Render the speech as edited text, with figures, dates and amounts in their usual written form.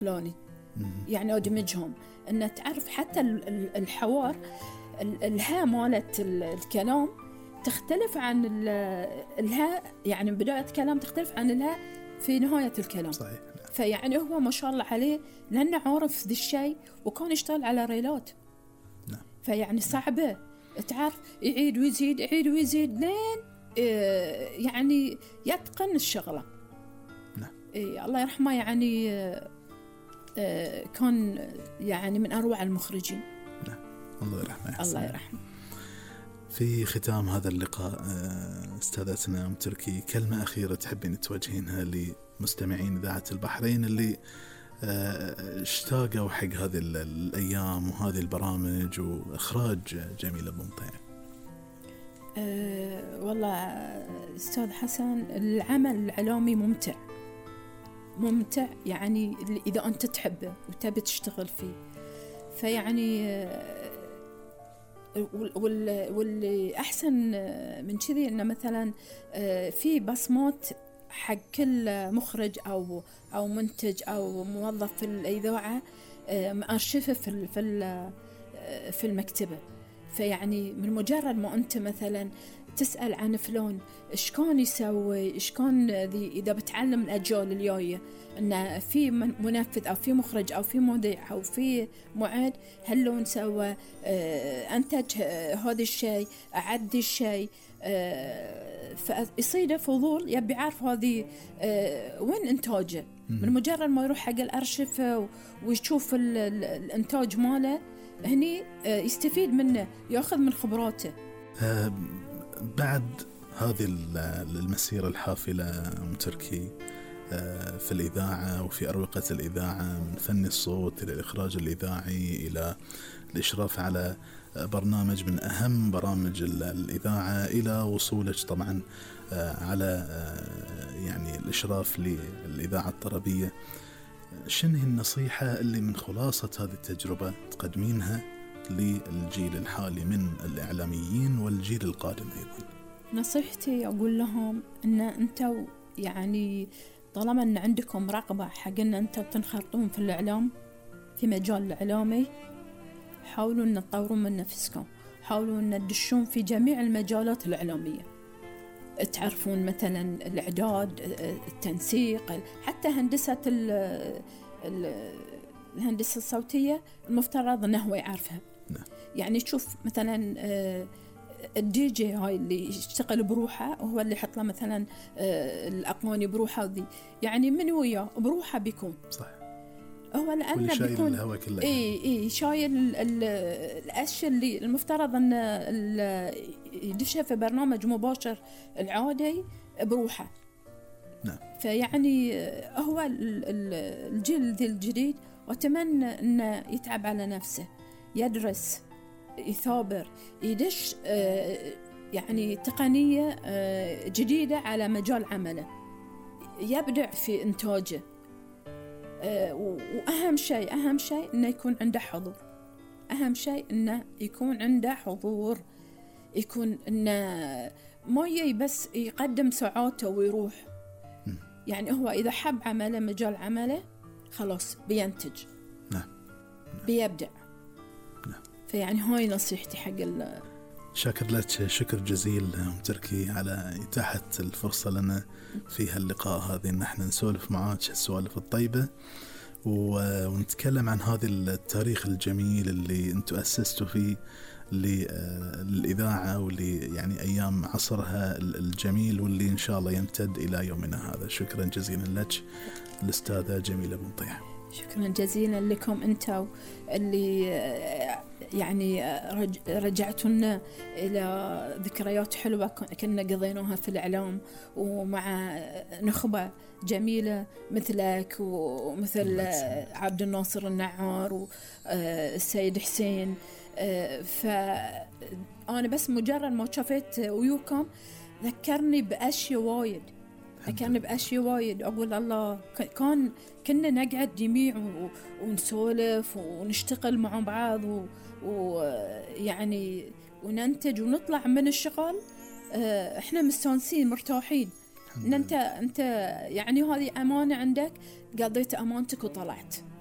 فلاني، يعني أدمجهم، أن تعرف حتى الحوار، الها مالت الكلام تختلف عن الها، يعني بداية كلام تختلف عن الها في نهاية الكلام. صحيح. فيعني هو ما شاء الله عليه لأنه عارف ذي الشيء وكان يشتغل على ريلات. نعم. فيعني صعبة تعرف يعيد ويزيد يعيد ويزيد لين يعني يتقن الشغلة. نعم. الله يرحمه، يعني كان يعني من أروع المخرجين. نعم. الله يرحمه. الله يرحمه. في ختام هذا اللقاء استاذتنا أم تركي، كلمة أخيرة تحبين توجهينها لمستمعين إذاعة البحرين اللي اشتاقوا حق هذه الأيام وهذه البرامج وإخراج جميلة بن مطيع؟ والله أستاذ حسن، العمل الإعلامي ممتع يعني إذا أنت تحبه وتبي تشتغل فيه. فيعني واللي أحسن من كذي إنه مثلا في بصمات حق كل مخرج أو منتج أو موظف في الإذاعة مأرشفة في المكتبة. فيعني من مجرد ما أنت مثلا تسأل عن فلان إيش كان يسوي، إيش كان إذا بتعلم الأجيال الجاية إن في منفذ أو في مخرج أو في مذيع أو في معد هلون سوى أنتج هذا الشيء، أعد الشيء، فيصيده فضول يبي يعرف هذه وين إنتاجه. من مجرد ما يروح حق الأرشفة ويشوف الإنتاج ماله هني يستفيد منه، يأخذ من خبراته. بعد هذه المسيرة الحافلة أم تركي في الإذاعة وفي أروقة الإذاعة، من فن الصوت إلى الإخراج الإذاعي إلى الإشراف على برنامج من أهم برامج الإذاعة، إلى وصولك طبعا على يعني الإشراف للإذاعة الطربية، شنو النصيحة اللي من خلاصة هذه التجربة تقدمينها للجيل الحالي من الإعلاميين والجيل القادم أيضا؟ نصيحتي أقول لهم أن أنتوا يعني طالما أن عندكم رغبة حق أن أنتوا تنخرطون في الإعلام، في مجال الإعلامي، حاولوا أن تطوروا من نفسكم، حاولوا أن تدشون في جميع المجالات الإعلامية، تعرفون مثلا الإعداد، التنسيق، حتى هندسة الهندسة الصوتية المفترض أنه هو يعرفها. يعني تشوف مثلا الدي جي هاي اللي يشتغل بروحه، وهو اللي يحط له مثلا الأقواني بروحه ذي، يعني من وياه بروحه بيكون صح. هو لأنه بيكون شايل الأشياء اللي المفترض أن يدشها في برنامج مباشر العادي بروحه. نعم. فيعني هو الجيل ذي الجديد، وأتمنى أنه يتعب على نفسه، يدرس، يثابر، يدش يعني تقنية جديدة على مجال عمله، يبدع في إنتاجه. وأهم شيء أنه يكون عنده حضور. أهم شيء أنه يكون عنده حضور، يكون أنه ما بس يقدم ساعاته ويروح. يعني هو إذا حب عمله، مجال عمله، خلاص بينتج. نعم. بيبدع. نعم. فيعني هاي نصيحتي حق شاكر لك شكر جزيل أم تركي على إتاحة الفرصة لنا في هاللقاء هذه إن احنا نسولف معاك السوالف الطيبة ونتكلم عن هذا التاريخ الجميل اللي انتم أسستوا فيه للإذاعة، واللي يعني أيام عصرها الجميل واللي إن شاء الله يمتد إلى يومنا هذا. شكرا جزيلا لك الأستاذة جميلة بن مطيع. شكرا جزيلا لكم أنتوا اللي يعني رجعتونا إلى ذكريات حلوة كنا قضيناها في الإعلام، ومع نخبة جميلة مثلك ومثل عبد الناصر النعار والسيد حسين. فأنا بس مجرد ما شفت ويوكم ذكرني بأشياء وايد، أقول الله كنا نقعد جميع ونسولف ونشتغل مع بعض ويعني وننتج ونطلع من الشغل احنا مستانسين مرتاحين. ان انت يعني هذه امانه عندك، قضيت امانتك وطلعت.